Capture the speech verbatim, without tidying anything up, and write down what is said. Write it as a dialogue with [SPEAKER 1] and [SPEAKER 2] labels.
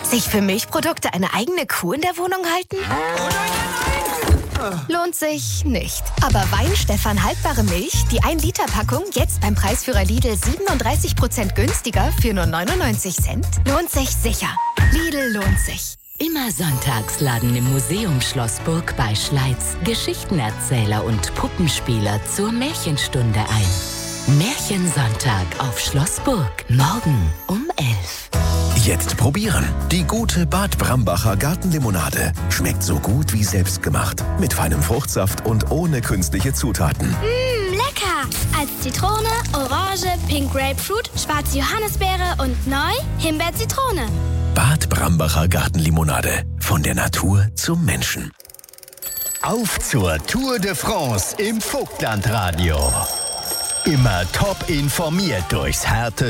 [SPEAKER 1] Sich für Milchprodukte eine eigene Kuh in der Wohnung halten? Lohnt sich nicht. Aber Weinstefan haltbare Milch, die ein Liter Packung, jetzt beim Preisführer Lidl siebenunddreißig Prozent günstiger für nur neunundneunzig Cent, lohnt sich sicher. Lidl lohnt sich.
[SPEAKER 2] Immer sonntags laden im Museum Schlossburg bei Schleiz Geschichtenerzähler und Puppenspieler zur Märchenstunde ein. Märchensonntag auf Schlossburg. Morgen um elf.
[SPEAKER 3] Jetzt probieren. Die gute Bad Brambacher Gartenlimonade. Schmeckt so gut wie selbstgemacht. Mit feinem Fruchtsaft und ohne künstliche Zutaten.
[SPEAKER 4] Mmm, lecker! Als Zitrone, Orange, Pink Grapefruit, schwarze Johannisbeere und neu Himbeer-Zitrone.
[SPEAKER 3] Bad Brambacher Gartenlimonade. Von der Natur zum Menschen.
[SPEAKER 5] Auf zur Tour de France im Vogtlandradio. Immer top informiert durchs Härte